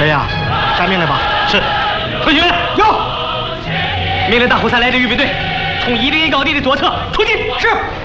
人呀，下命令吧。 是。同学们， 有。 命令大虎3来的预备队，从101高地的左侧出击。 是。